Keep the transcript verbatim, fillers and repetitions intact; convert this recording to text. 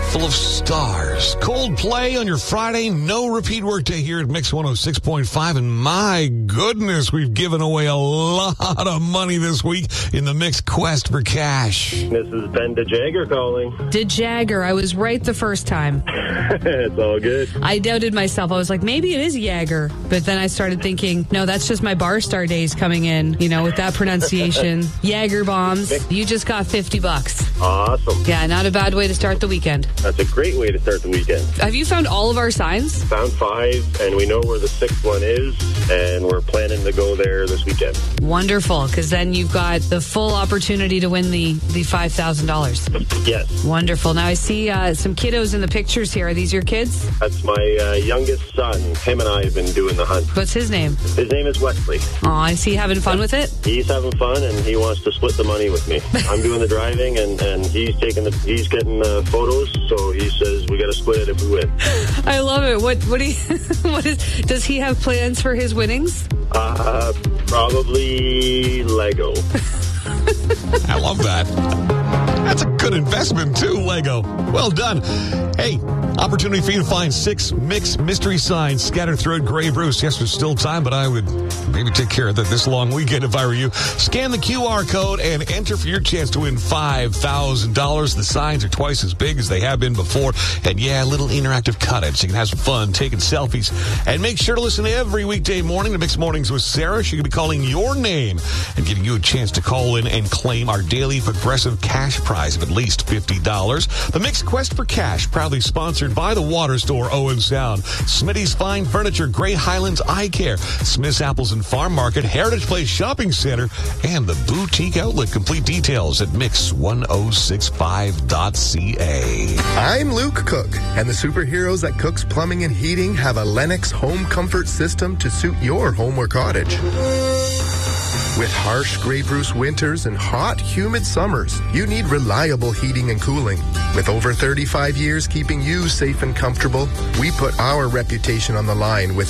full of stars. Coldplay on your Friday. No repeat workday here at Mix one oh six point five. And my goodness, we've given away a lot of money this week in the Mix Quest for Cash. This is Ben DeJagger calling. DeJagger. I was right the first time. It's all good. I doubted myself. I was like, maybe it is Jagger. But then I started thinking, no, that's just my bar star days coming in, you know, with that pronunciation. Jagger bombs. You just got fifty bucks. Awesome. Yeah, not a bad way to start the weekend. That's a great way to start the weekend. Have you found all of our signs? Found five, and we know where the sixth one is, and we're planning to go there this weekend. Wonderful, because then you've got the full opportunity to win the, the five thousand dollars. Yes. Wonderful. Now, I see uh, some kiddos in the pictures here. Are these your kids? That's my uh, youngest son. Him and I have been doing the hunt. What's his name? His name is Wesley. Aw, is he having fun with it? He's having fun, and he wants to split the money with me. I'm doing the driving, and, and he's taking the he's getting the photos. So he says we got to split it if we win. I love it. What what do you, what is? Does he have plans for his winnings? Uh, probably Lego. I love that. That's a good investment, too, Lego. Well done. Hey, opportunity for you to find six Mix mystery signs scattered throughout Grey Bruce. Yes, there's still time, but I would maybe take care of that this long weekend if I were you. Scan the Q R code and enter for your chance to win five thousand dollars. The signs are twice as big as they have been before. And, yeah, a little interactive cut-in so you can have some fun taking selfies. And make sure to listen every weekday morning to Mix Mornings with Sarah. She can be calling your name and giving you a chance to call in and claim our daily Progressive cash prize of at least fifty dollars. The Mix Quest for Cash, proudly sponsored by the Water Store, Owen Sound, Smitty's Fine Furniture, Grey Highlands Eye Care, Smith's Apples and Farm Market, Heritage Place Shopping Center, and the Boutique Outlet. Complete details at mix one oh six five dot c a. I'm Luke Cook, and the superheroes at Cook's Plumbing and Heating have a Lennox home comfort system to suit your home or cottage. With harsh Grey Bruce winters and hot, humid summers, you need reliable heating and cooling. With over thirty-five years keeping you safe and comfortable, we put our reputation on the line with